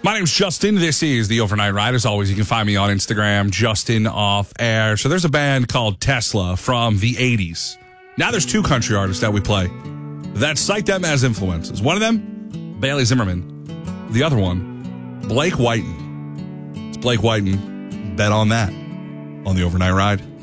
My name's Justin. This is the Overnight Ride. As always, you can find me on Instagram, Justin Off Air. So there's a band called Tesla from the 80s. Now there's two country artists that we play that cite them as influences. One of them, Bailey Zimmerman. The other one, Blake Whiten. It's Blake Whiten. Bet on that on the Overnight Ride.